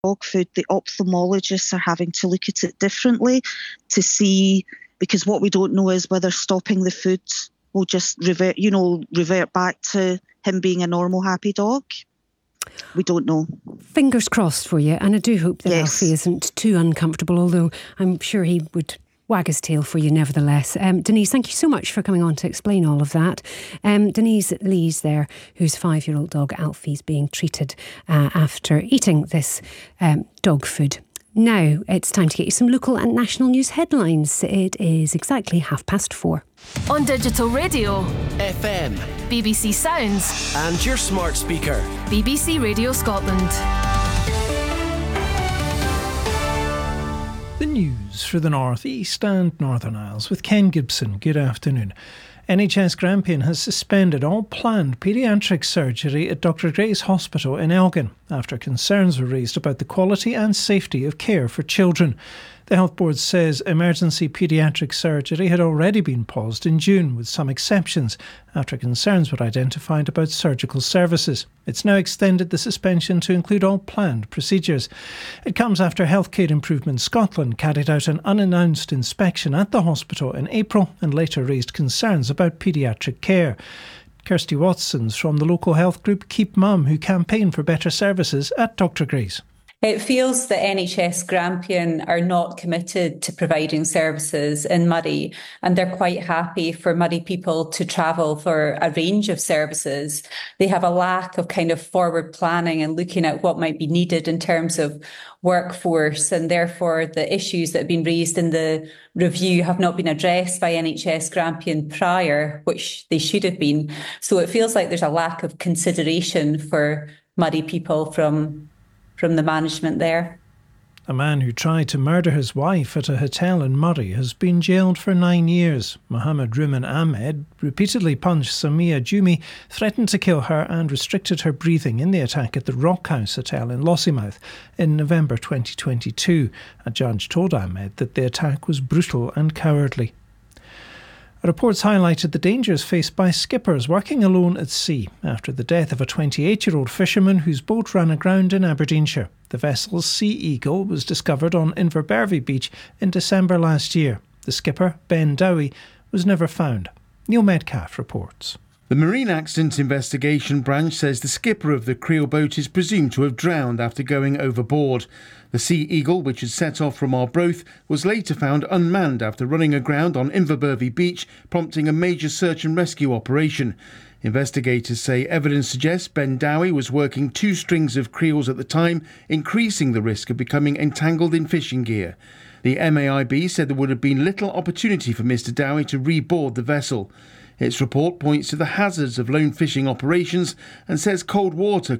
dog food, the ophthalmologists are having to look at it differently to see, because what we don't know is whether stopping the food will just revert back to him being a normal, happy dog. We don't know. Fingers crossed for you, and I do hope that Alfie isn't too uncomfortable, although I'm sure he would wag his tail for you nevertheless. Denise, thank you so much for coming on to explain all of that. Denise Lees there, whose 5-year-old dog Alfie's being treated after eating this dog food. Now it's time to get you some local and national news headlines. It is exactly 4:30. On digital radio, FM, BBC Sounds, and your smart speaker, BBC Radio Scotland. The news for the North East and Northern Isles with Ken Gibson. Good afternoon. NHS Grampian has suspended all planned paediatric surgery at Dr Gray's Hospital in Elgin after concerns were raised about the quality and safety of care for children. The Health Board says emergency paediatric surgery had already been paused in June, with some exceptions, after concerns were identified about surgical services. It's now extended the suspension to include all planned procedures. It comes after Healthcare Improvement Scotland carried out an unannounced inspection at the hospital in April and later raised concerns about paediatric care. Kirsty Watson's from the local health group Keep Mum, who campaign for better services at Dr Gray's. It feels that NHS Grampian are not committed to providing services in Murray, and they're quite happy for Murray people to travel for a range of services. They have a lack of kind of forward planning and looking at what might be needed in terms of workforce, and therefore the issues that have been raised in the review have not been addressed by NHS Grampian prior, which they should have been. So it feels like there's a lack of consideration for Murray people from the management there. A man who tried to murder his wife at a hotel in Murray has been jailed for 9 years. Mohammed Ruman Ahmed repeatedly punched Samia Jumi, threatened to kill her and restricted her breathing in the attack at the Rock House Hotel in Lossiemouth in November 2022. A judge told Ahmed that the attack was brutal and cowardly. Reports highlighted the dangers faced by skippers working alone at sea after the death of a 28-year-old fisherman whose boat ran aground in Aberdeenshire. The vessel's Sea Eagle was discovered on Inverbervie Beach in December last year. The skipper, Ben Dowie, was never found. Neil Metcalf reports. The Marine Accident Investigation Branch says the skipper of the Creel boat is presumed to have drowned after going overboard. The Sea Eagle, which had set off from Arbroath, was later found unmanned after running aground on Inverbervie Beach, prompting a major search and rescue operation. Investigators say evidence suggests Ben Dowie was working 2 strings of creels at the time, increasing the risk of becoming entangled in fishing gear. The MAIB said there would have been little opportunity for Mr Dowie to reboard the vessel. Its report points to the hazards of lone fishing operations and says cold water